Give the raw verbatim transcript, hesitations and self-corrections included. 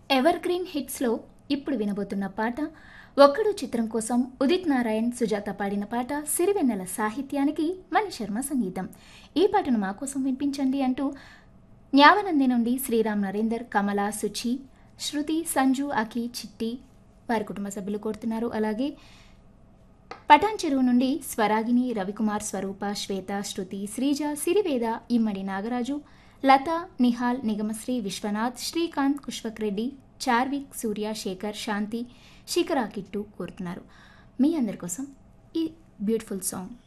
Ever green హిట్స్లో ఇప్పుడు వినబోతున్న పాట ఒక్కడు చిత్రం కోసం ఉదిత్ నారాయణ్ సుజాత పాడిన పాట సిరివెన్నెల సాహిత్యానికి మణిశర్మ సంగీతం. ఈ పాటను మా కోసం వినిపించండి అంటూ న్యావనంది నుండి శ్రీరామ్ నరేందర్, కమల, సుచి, శృతి, సంజు, అకి, చిట్టి వారి కుటుంబ సభ్యులు కోరుతున్నారు. అలాగే పటాన్ చెరువు నుండి స్వరాగిని, రవికుమార్, స్వరూప, శ్వేత, శృతి, శ్రీజ, సిరివేద, ఇమ్మడి నాగరాజు, లత, నిహాల్, నిగమశ్రీ, విశ్వనాథ్, శ్రీకాంత్, కుష్వక్ రెడ్డి, చార్విక్, సూర్య, శేఖర్, శాంతి, శిఖరా కిట్టు కోరుతున్నారు. మీ అందరి కోసం ఈ బ్యూటిఫుల్ సాంగ్.